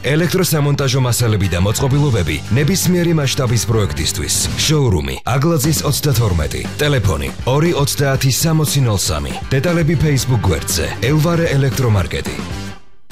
ელექტროსამონტაჟო მასალები და მოწყობილობები ნებისმიერი მასშტაბის პროექტისთვის. შოურუმი აგლაძის 32. ტელეფონი 230 6003. დეტალები Facebook გვერდზე. ელვარე ელექტრომარკეტი.